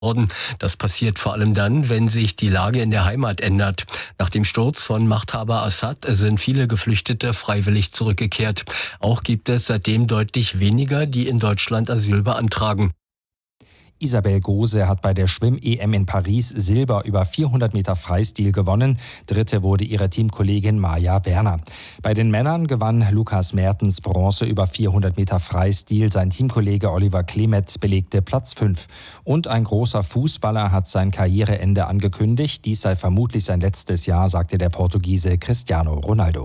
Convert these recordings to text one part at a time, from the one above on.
worden. Das passiert vor allem dann, wenn sich die Lage in der Heimat ändert. Nach dem Sturz von Machthaber Assad sind viele Geflüchtete freiwillig zurückgekehrt. Auch gibt es seitdem deutlich weniger, die in Deutschland Asyl beantragen. Isabel Gose hat bei der Schwimm-EM in Paris Silber über 400 Meter Freistil gewonnen. Dritte wurde ihre Teamkollegin Maja Werner. Bei den Männern gewann Lukas Mertens Bronze über 400 Meter Freistil. Sein Teamkollege Oliver Klemet belegte Platz 5. Und ein großer Fußballer hat sein Karriereende angekündigt. Dies sei vermutlich sein letztes Jahr, sagte der Portugiese Cristiano Ronaldo.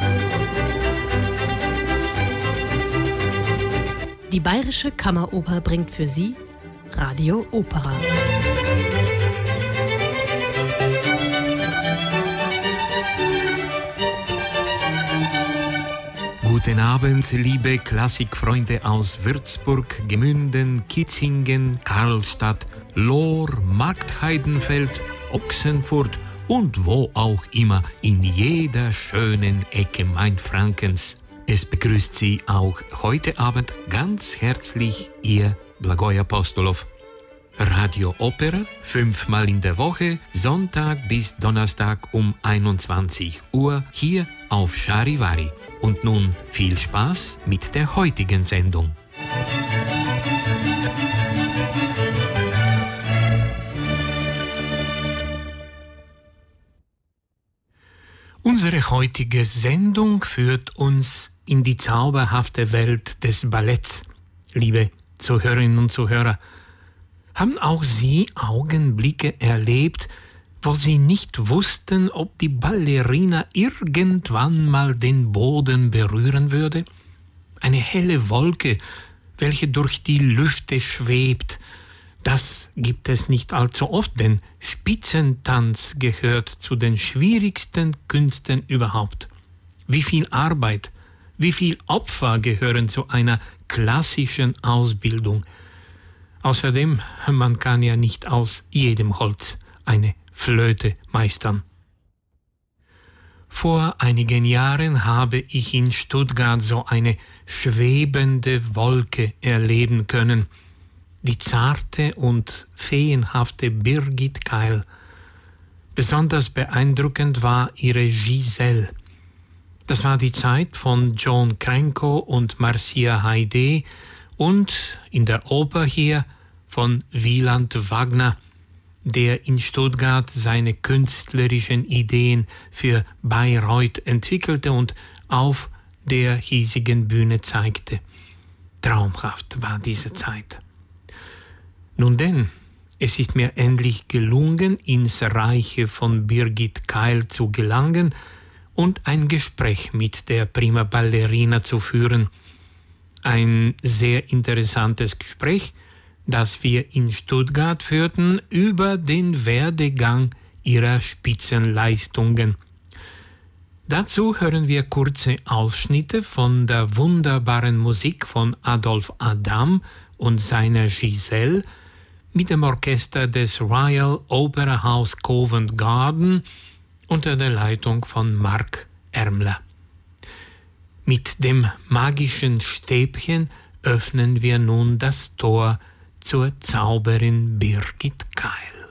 Die Bayerische Kammeroper bringt für Sie Radio Opera. Guten Abend, liebe Klassikfreunde aus Würzburg, Gemünden, Kitzingen, Karlstadt, Lohr, Marktheidenfeld, Ochsenfurt und wo auch immer in jeder schönen Ecke Mainfrankens. Es begrüßt Sie auch heute Abend ganz herzlich Ihr Blagoj Apostolov. Radio Opera, 5-mal in der Woche, Sonntag bis Donnerstag um 21 Uhr, hier auf Charivari. Und nun viel Spaß mit der heutigen Sendung. Unsere heutige Sendung führt uns in die zauberhafte Welt des Balletts. Liebe Zuhörerinnen und Zuhörer, haben auch Sie Augenblicke erlebt, wo Sie nicht wussten, ob die Ballerina irgendwann mal den Boden berühren würde? Eine helle Wolke, welche durch die Lüfte schwebt, das gibt es nicht allzu oft, denn Spitzentanz gehört zu den schwierigsten Künsten überhaupt. Wie viel Arbeit, wie viel Opfer gehören zu einer klassischen Ausbildung. Außerdem, man kann ja nicht aus jedem Holz eine Flöte meistern. Vor einigen Jahren habe ich in Stuttgart so eine schwebende Wolke erleben können. Die zarte und feenhafte Birgit Keil. Besonders beeindruckend war ihre Giselle. Das war die Zeit von John Cranko und Marcia Haydée und in der Oper hier von Wieland Wagner, der in Stuttgart seine künstlerischen Ideen für Bayreuth entwickelte und auf der hiesigen Bühne zeigte. Traumhaft war diese Zeit. Nun denn, es ist mir endlich gelungen, ins Reiche von Birgit Keil zu gelangen und ein Gespräch mit der Prima Ballerina zu führen. Ein sehr interessantes Gespräch, das wir in Stuttgart führten über den Werdegang ihrer Spitzenleistungen. Dazu hören wir kurze Ausschnitte von der wunderbaren Musik von Adolphe Adam und seiner Giselle mit dem Orchester des Royal Opera House Covent Garden unter der Leitung von Mark Ermler. Mit dem magischen Stäbchen öffnen wir nun das Tor zur Zauberin Birgit Keil.